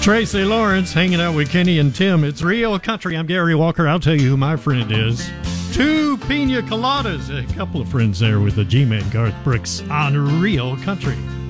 Tracy Lawrence hanging out with Kenny and Tim. It's Real Country. I'm Gary Walker. I'll tell you who my friend is. Two pina coladas. A couple of friends there with the G-Man, Garth Brooks, on Real Country.